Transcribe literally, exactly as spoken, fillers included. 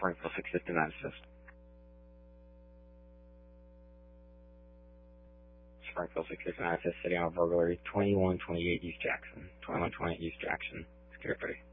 Springfield six fifty nine assist. Springfield six fifty nine assist, sitting on burglary, twenty-one twenty-eight East Jackson. twenty-one twenty-eight East Jackson. Secure three.